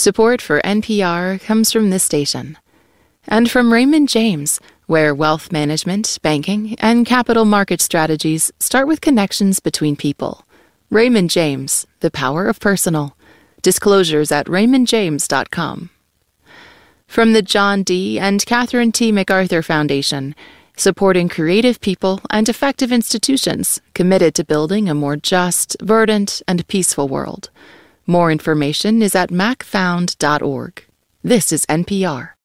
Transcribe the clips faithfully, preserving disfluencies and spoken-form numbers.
Support for N P R comes from this station and from Raymond James, where wealth management, banking, and capital market strategies start with connections between people. Raymond James, the power of personal. Disclosures at raymond james dot com. From the John D. and Catherine T. MacArthur Foundation, supporting creative people and effective institutions committed to building a more just, verdant, and peaceful world. More information is at mac found dot org. This is N P R.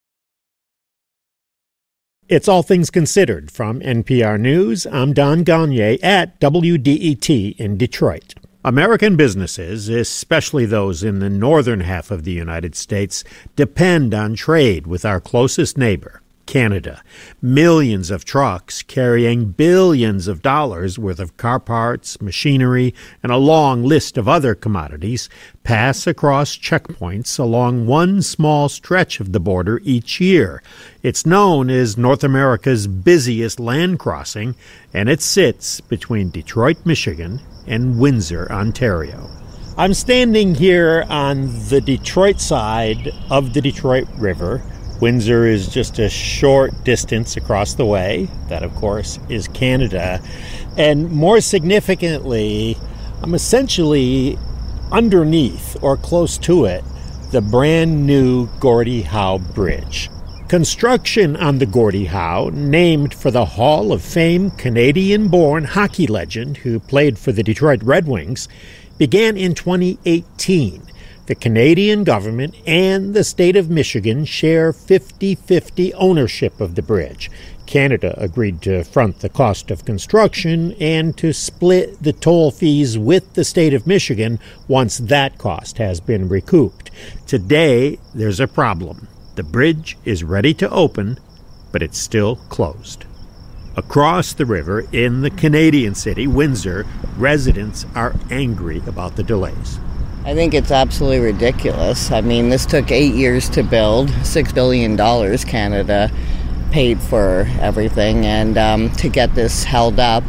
It's All Things Considered from N P R News. I'm Don Gagné at W D E T in Detroit. American businesses, especially those in the northern half of the United States, depend on trade with our closest neighbor, Canada. Millions of trucks carrying billions of dollars worth of car parts, machinery, and a long list of other commodities pass across checkpoints along one small stretch of the border each year. It's known as North America's busiest land crossing, and it sits between Detroit, Michigan, and Windsor, Ontario. I'm standing here on the Detroit side of the Detroit River. Windsor is just a short distance across the way. That, of course, is Canada. And more significantly, I'm essentially underneath or close to it, the brand new Gordie Howe Bridge. Construction on the Gordie Howe, named for the Hall of Fame Canadian-born hockey legend who played for the Detroit Red Wings, began in twenty eighteen. The Canadian government and the state of Michigan share fifty-fifty ownership of the bridge. Canada agreed to front the cost of construction and to split the toll fees with the state of Michigan once that cost has been recouped. Today, there's a problem. The bridge is ready to open, but it's still closed. Across the river in the Canadian city, Windsor, residents are angry about the delays. I think it's absolutely ridiculous. I mean, this took eight years to build, six billion dollars Canada paid for everything, and um, to get this held up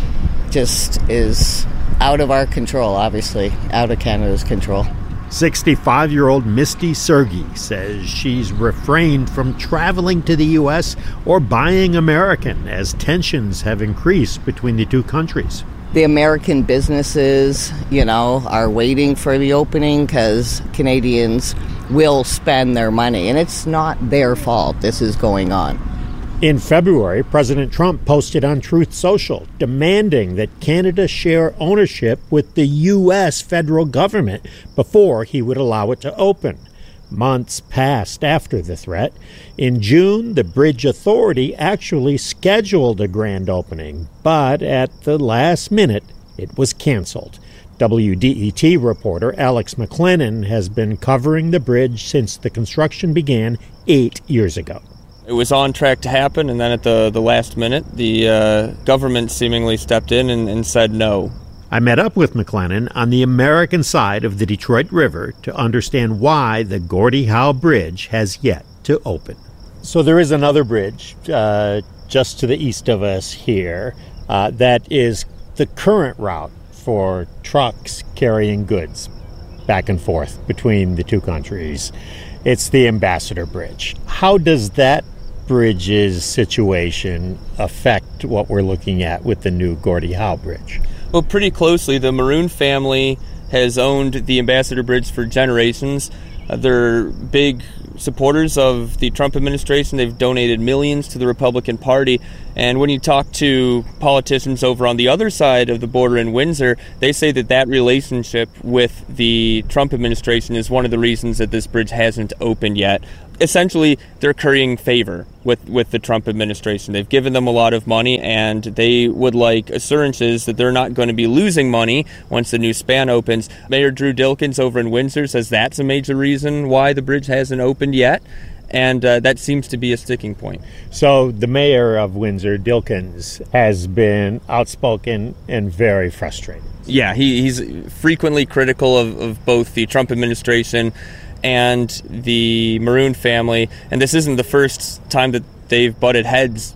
just is out of our control, obviously, out of Canada's control. sixty-five-year-old Misty Sergi says she's refrained from traveling to the U S or buying American as tensions have increased between the two countries. The American businesses, you know, are waiting for the opening because Canadians will spend their money, and it's not their fault this is going on. In February, President Trump posted on Truth Social demanding that Canada share ownership with the U S federal government before he would allow it to open. Months passed after the threat. In June, the Bridge Authority actually scheduled a grand opening, but at the last minute, it was canceled. W D E T reporter Alex McLennan has been covering the bridge since the construction began eight years ago. It was on track to happen, and then at the, the last minute, the uh, government seemingly stepped in and, and said no. I met up with McLennan on the American side of the Detroit River to understand why the Gordie Howe Bridge has yet to open. So there is another bridge uh, just to the east of us here uh, that is the current route for trucks carrying goods back and forth between the two countries. It's the Ambassador Bridge. How does that bridge's situation affect what we're looking at with the new Gordie Howe Bridge? Well, pretty closely. The Maroon family has owned the Ambassador Bridge for generations. Uh, they're big supporters of the Trump administration. They've donated millions to the Republican Party. And when you talk to politicians over on the other side of the border in Windsor, they say that that relationship with the Trump administration is one of the reasons that this bridge hasn't opened yet. Essentially, they're currying favor with, with the Trump administration. They've given them a lot of money, and they would like assurances that they're not going to be losing money once the new span opens. Mayor Drew Dilkens over in Windsor says that's a major reason why the bridge hasn't opened yet, and uh, that seems to be a sticking point. So the mayor of Windsor, Dilkens, has been outspoken and very frustrated. Yeah, he, he's frequently critical of, of both the Trump administration and the Maroon family, and this isn't the first time that they've butted heads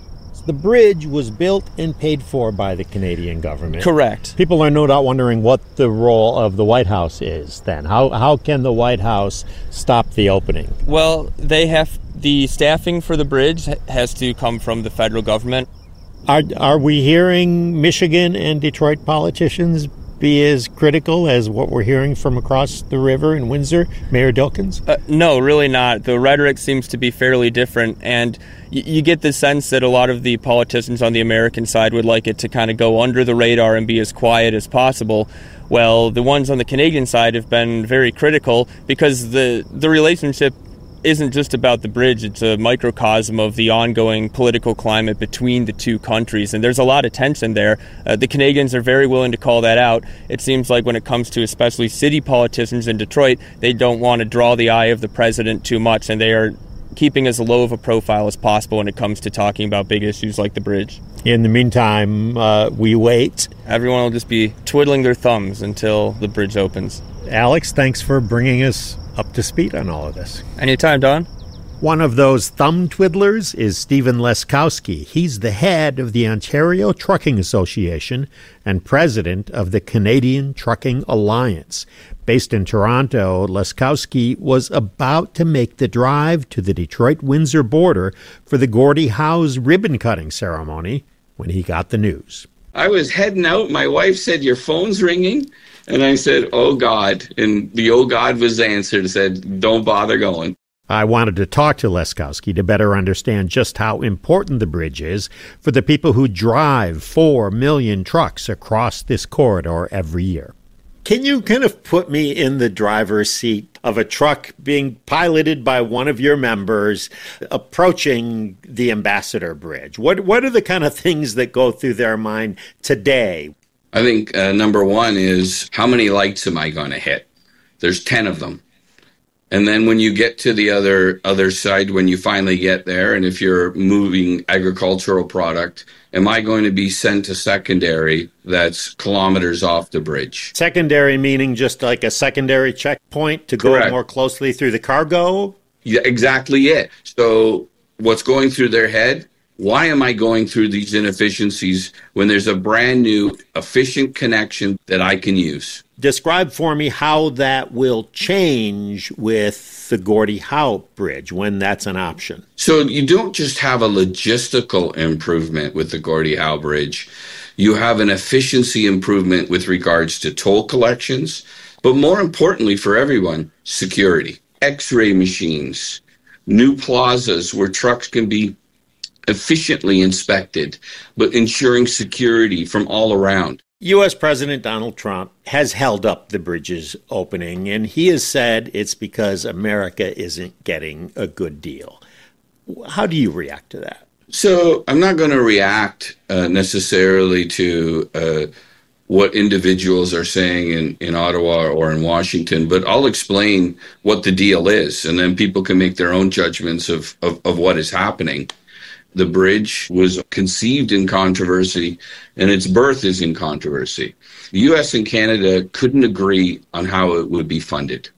the bridge was built and paid for by the Canadian government. Correct. People are no doubt wondering what the role of the White House is then. How how can the White House stop the opening? Well, they have the staffing for the bridge has to come from the federal government. Are are we hearing Michigan and Detroit politicians be as critical as what we're hearing from across the river in Windsor, Mayor Dilkens? Uh, no, really not. The rhetoric seems to be fairly different, and y- you get the sense that a lot of the politicians on the American side would like it to kind of go under the radar and be as quiet as possible. Well, the ones on the Canadian side have been very critical because the the relationship isn't just about the bridge. It's a microcosm of the ongoing political climate between the two countries, and there's a lot of tension there. Uh, the Canadians are very willing to call that out. It seems like when it comes to especially city politicians in Detroit, they don't want to draw the eye of the president too much, and they are keeping as low of a profile as possible when it comes to talking about big issues like the bridge. In the meantime, uh, we wait. Everyone will just be twiddling their thumbs until the bridge opens. Alex, thanks for bringing us up to speed on all of this. Anytime, Don. One of those thumb twiddlers is Stephen Leskowski. He's the head of the Ontario Trucking Association and president of the Canadian Trucking Alliance. Based in Toronto, Leskowski was about to make the drive to the Detroit-Windsor border for the Gordie Howe's ribbon-cutting ceremony when he got the news. I was heading out. My wife said, "Your phone's ringing." And I said, "Oh, God." And the "oh, God" was the answer that said, "Don't bother going." I wanted to talk to Leskowski to better understand just how important the bridge is for the people who drive four million trucks across this corridor every year. Can you kind of put me in the driver's seat of a truck being piloted by one of your members approaching the Ambassador Bridge? What what are the kind of things that go through their mind today? I think uh, number one is, how many lights am I going to hit? There's ten of them. And then when you get to the other other side, when you finally get there, and if you're moving agricultural product, am I going to be sent to secondary that's kilometers off the bridge? Secondary meaning just like a secondary checkpoint to go Correct. More closely through the cargo? Yeah, exactly it. So what's going through their head? Why am I going through these inefficiencies when there's a brand new efficient connection that I can use? Describe for me how that will change with the Gordie Howe Bridge when that's an option. So you don't just have a logistical improvement with the Gordie Howe Bridge. You have an efficiency improvement with regards to toll collections, but more importantly for everyone, security. X-ray machines, new plazas where trucks can be efficiently inspected, but ensuring security from all around. U S President Donald Trump has held up the bridge's opening, and he has said it's because America isn't getting a good deal. How do you react to that? So I'm not going to react uh, necessarily to uh, what individuals are saying in, in Ottawa or in Washington, but I'll explain what the deal is, and then people can make their own judgments of, of, of what is happening. The bridge was conceived in controversy, and its birth is in controversy. The U S and Canada couldn't agree on how it would be funded.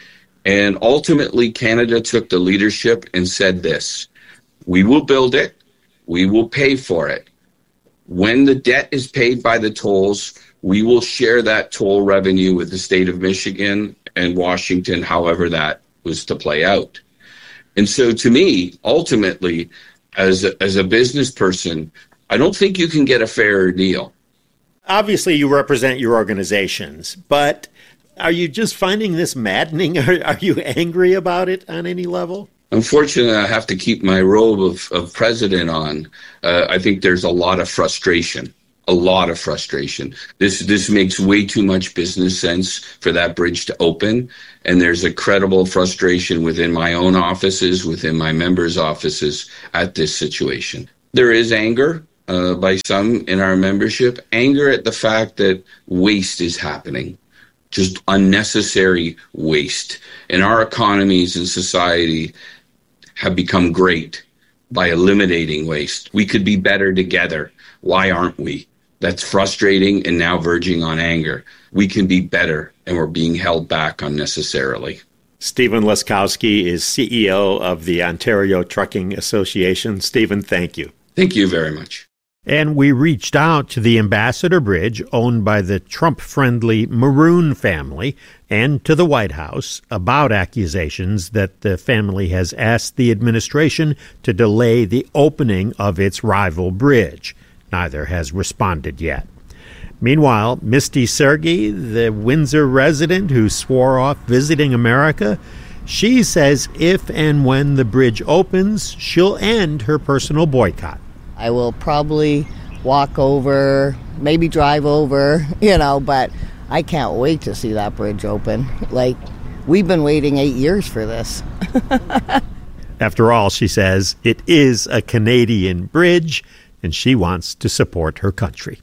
And ultimately, Canada took the leadership and said this: we will build it, we will pay for it. When the debt is paid by the tolls, we will share that toll revenue with the state of Michigan and Washington, however that was to play out. And so to me, ultimately, As a, as a business person, I don't think you can get a fairer deal. Obviously, you represent your organizations, but are you just finding this maddening? Are, are you angry about it on any level? Unfortunately, I have to keep my robe of, of president on. Uh, I think there's a lot of frustration, a lot of frustration. This this makes way too much business sense for that bridge to open. And there's a credible frustration within my own offices, within my members' offices at this situation. There is anger uh, by some in our membership, anger at the fact that waste is happening, just unnecessary waste. And our economies and society have become great by eliminating waste. We could be better together. Why aren't we? That's frustrating and now verging on anger. We can be better, and we're being held back unnecessarily. Stephen Leskowski is C E O of the Ontario Trucking Association. Stephen, thank you. Thank you very much. And we reached out to the Ambassador Bridge, owned by the Trump-friendly Maroon family, and to the White House about accusations that the family has asked the administration to delay the opening of its rival bridge. Neither has responded yet. Meanwhile, Misty Sergi, the Windsor resident who swore off visiting America, she says if and when the bridge opens, she'll end her personal boycott. I will probably walk over, maybe drive over, you know, but I can't wait to see that bridge open. Like, we've been waiting eight years for this. After all, she says, it is a Canadian bridge, and she wants to support her country.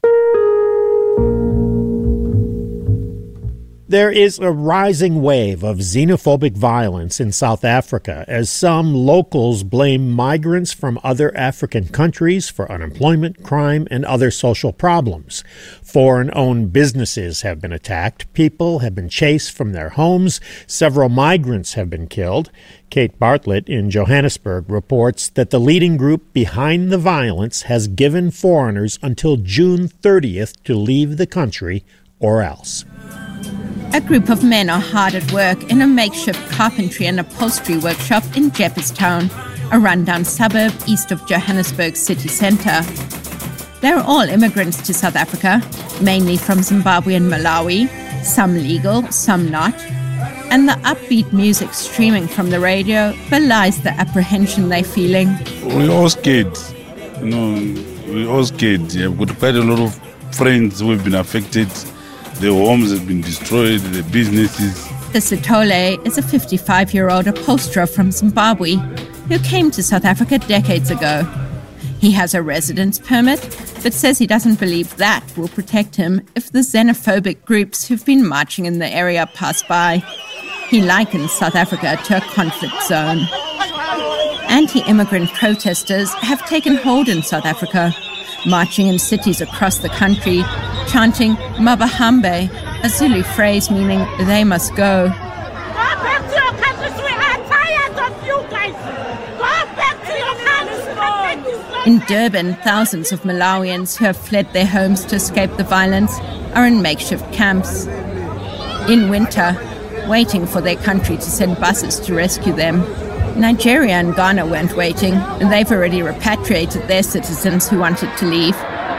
There is a rising wave of xenophobic violence in South Africa as some locals blame migrants from other African countries for unemployment, crime, and other social problems. Foreign-owned businesses have been attacked. People have been chased from their homes. Several migrants have been killed. Kate Bartlett in Johannesburg reports that the leading group behind the violence has given foreigners until June thirtieth to leave the country or else. A group of men are hard at work in a makeshift carpentry and upholstery workshop in Jeppestown, a rundown suburb east of Johannesburg's city centre. They're all immigrants to South Africa, mainly from Zimbabwe and Malawi, some legal, some not. And the upbeat music streaming from the radio belies the apprehension they're feeling. We're all scared. You know, we're all scared. Yeah, we've got quite a lot of friends who have been affected. Their homes have been destroyed, their businesses. The Sithole is a fifty-five-year-old upholsterer from Zimbabwe who came to South Africa decades ago. He has a residence permit, but says he doesn't believe that will protect him if the xenophobic groups who've been marching in the area pass by. He likens South Africa to a conflict zone. Anti-immigrant protesters have taken hold in South Africa, marching in cities across the country, chanting Mabahambe, a Zulu phrase meaning they must go. Go back to your countries. We are tired of you guys. Go back to your countries. In Durban, thousands of Malawians who have fled their homes to escape the violence are in makeshift camps. In winter, waiting for their country to send buses to rescue them. Nigeria and Ghana weren't waiting, and they've already repatriated their citizens who wanted to leave.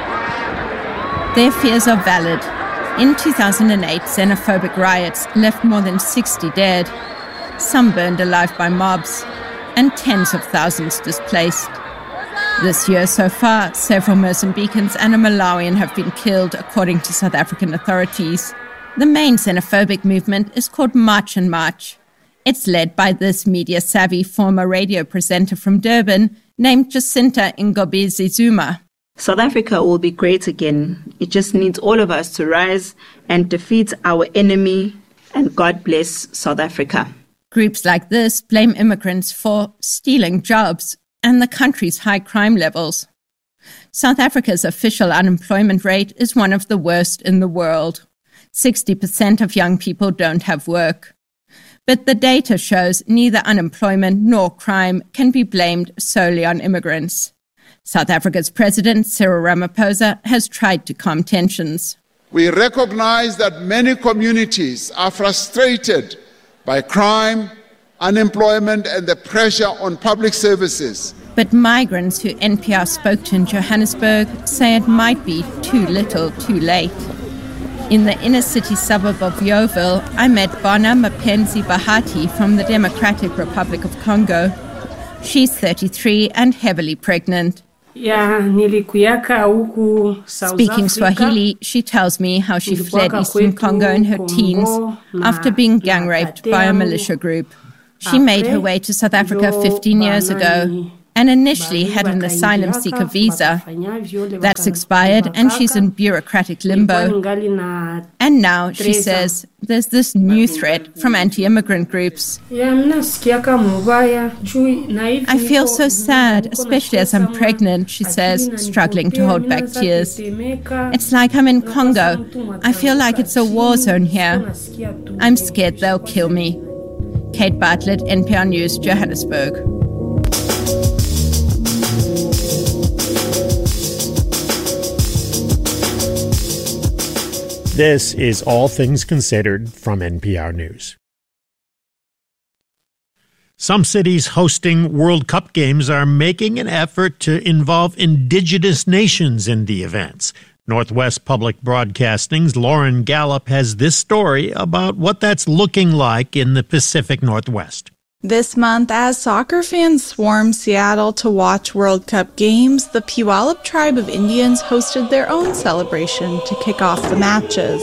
Their fears are valid. In two thousand eight, xenophobic riots left more than sixty dead, some burned alive by mobs, and tens of thousands displaced. This year so far, several Mozambicans and a Malawian have been killed, according to South African authorities. The main xenophobic movement is called March and March. It's led by this media-savvy former radio presenter from Durban named Jacinta Ngobisi Zuma. South Africa will be great again. It just needs all of us to rise and defeat our enemy, and God bless South Africa. Groups like this blame immigrants for stealing jobs and the country's high crime levels. South Africa's official unemployment rate is one of the worst in the world. sixty percent of young people don't have work. But the data shows neither unemployment nor crime can be blamed solely on immigrants. South Africa's President, Cyril Ramaphosa, has tried to calm tensions. We recognize that many communities are frustrated by crime, unemployment, and the pressure on public services. But migrants who N P R spoke to in Johannesburg say it might be too little, too late. In the inner-city suburb of Yeoville, I met Bona Mapenzi Bahati from the Democratic Republic of Congo. She's thirty-three and heavily pregnant. Speaking Swahili, she tells me how she fled Eastern Congo in her teens after being gang-raped by a militia group. She made her way to South Africa fifteen years ago and initially had an asylum seeker visa. That's expired and she's in bureaucratic limbo. And now, she says, there's this new threat from anti-immigrant groups. I feel so sad, especially as I'm pregnant, she says, struggling to hold back tears. It's like I'm in Congo. I feel like it's a war zone here. I'm scared they'll kill me. Kate Bartlett, N P R News, Johannesburg. This is All Things Considered from N P R News. Some cities hosting World Cup games are making an effort to involve indigenous nations in the events. Northwest Public Broadcasting's Lauren Gallup has this story about what that's looking like in the Pacific Northwest. This month, as soccer fans swarmed Seattle to watch World Cup games, the Puyallup tribe of Indians hosted their own celebration to kick off the matches.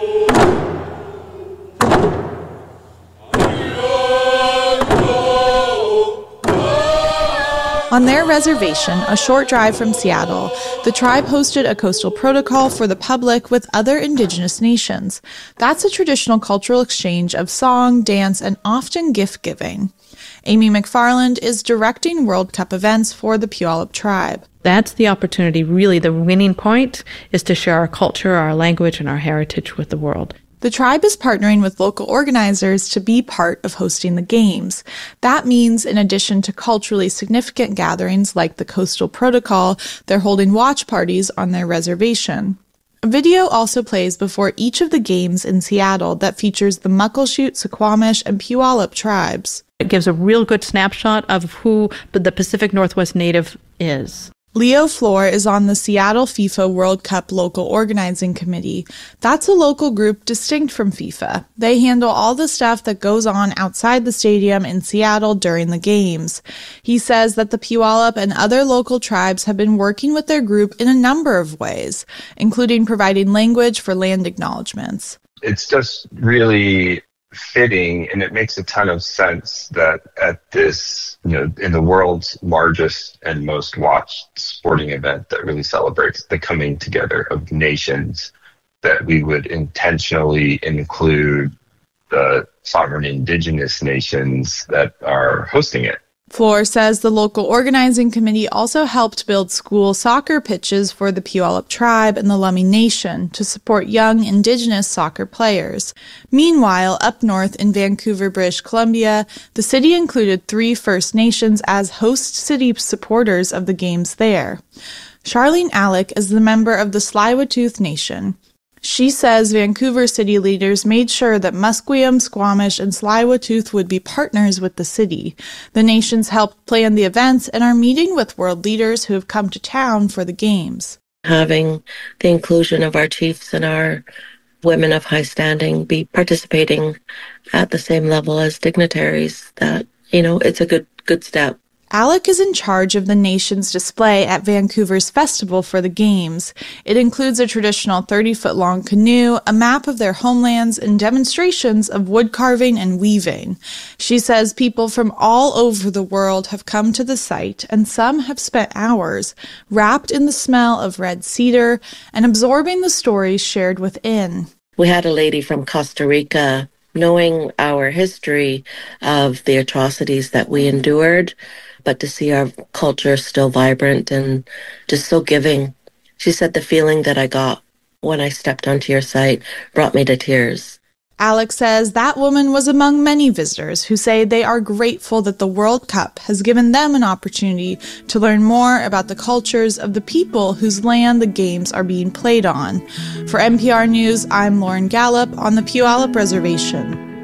On their reservation, a short drive from Seattle, the tribe hosted a coastal protocol for the public with other indigenous nations. That's a traditional cultural exchange of song, dance, and often gift-giving. Amy McFarland is directing World Cup events for the Puyallup tribe. That's the opportunity, really the winning point, is to share our culture, our language, and our heritage with the world. The tribe is partnering with local organizers to be part of hosting the games. That means, in addition to culturally significant gatherings like the Coastal Protocol, they're holding watch parties on their reservation. A video also plays before each of the games in Seattle that features the Muckleshoot, Suquamish, and Puyallup tribes. It gives a real good snapshot of who the Pacific Northwest Native is. Leo Floor is on the Seattle FIFA World Cup Local Organizing Committee. That's a local group distinct from FIFA. They handle all the stuff that goes on outside the stadium in Seattle during the games. He says that the Puyallup and other local tribes have been working with their group in a number of ways, including providing language for land acknowledgments. It's just really fitting, and it makes a ton of sense that at this, you know, in the world's largest and most watched sporting event that really celebrates the coming together of nations, that we would intentionally include the sovereign indigenous nations that are hosting it. Floor says the local organizing committee also helped build school soccer pitches for the Puyallup tribe and the Lummi Nation to support young indigenous soccer players. Meanwhile, up north in Vancouver, British Columbia, the city included three First Nations as host city supporters of the games there. Charlene Alec is the member of the Tsleil-Waututh Nation. She says Vancouver city leaders made sure that Musqueam, Squamish, and Tsleil-Waututh would be partners with the city. The nations helped plan the events and are meeting with world leaders who have come to town for the games. Having the inclusion of our chiefs and our women of high standing be participating at the same level as dignitaries, that, you know, it's a good good step. Alec is in charge of the nation's display at Vancouver's festival for the games. It includes a traditional thirty-foot-long canoe, a map of their homelands, and demonstrations of wood carving and weaving. She says people from all over the world have come to the site, and some have spent hours wrapped in the smell of red cedar and absorbing the stories shared within. We had a lady from Costa Rica, knowing our history of the atrocities that we endured, but to see our culture still vibrant and just so giving. She said the feeling that I got when I stepped onto your site brought me to tears. Alex says that woman was among many visitors who say they are grateful that the World Cup has given them an opportunity to learn more about the cultures of the people whose land the games are being played on. For N P R News, I'm Lauren Gallup on the Puyallup Reservation.